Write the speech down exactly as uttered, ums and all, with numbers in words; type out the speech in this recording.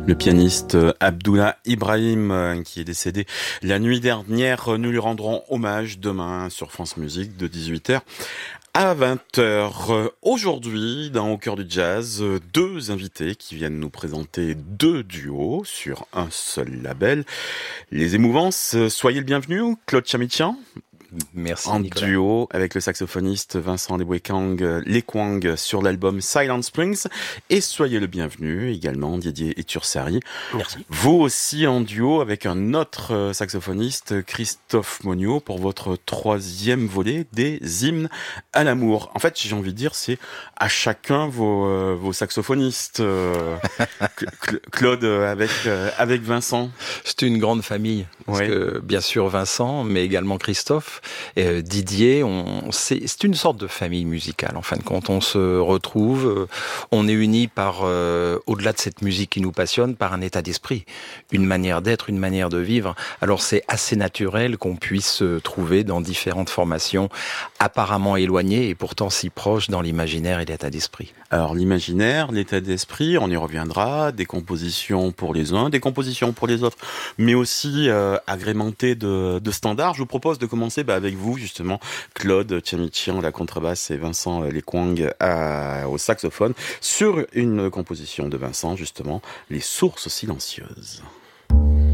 Le pianiste Abdullah Ibrahim, qui est décédé la nuit dernière, nous lui rendrons hommage demain sur France Musique de dix-huit heures à vingt heures. Aujourd'hui, dans Au cœur du jazz, deux invités qui viennent nous présenter deux duos sur un seul label. Les Émouvances, soyez le bienvenu, Claude Chamichian. Merci en Nicolas. duo avec le saxophoniste Vincent Lekwang, Lekwang sur l'album Silent Springs, et soyez le bienvenu également Didier Etursari. Merci. Vous aussi en duo avec un autre saxophoniste, Christophe Monio, pour votre troisième volet des hymnes à l'amour. En fait, j'ai envie de dire, c'est à chacun vos, euh, vos saxophonistes. Euh, Claude avec euh, avec Vincent. C'est une grande famille. Parce ouais. que, bien sûr, Vincent, mais également Christophe, et euh, Didier, on, c'est, c'est une sorte de famille musicale. En fin de compte, on se retrouve, euh, on est unis par, euh, au-delà de cette musique qui nous passionne, par un état d'esprit, une manière d'être, une manière de vivre. Alors c'est assez naturel qu'on puisse se trouver dans différentes formations apparemment éloignées et pourtant si proches dans l'imaginaire et l'état d'esprit. Alors l'imaginaire, l'état d'esprit, on y reviendra, des compositions pour les uns, des compositions pour les autres, mais aussi euh, agrémentées de, de standards. Je vous propose de commencer bah, avec vous justement, Claude Chamichian à la contrebasse et Vincent Lekwang à, au saxophone, sur une composition de Vincent justement, Les sources silencieuses.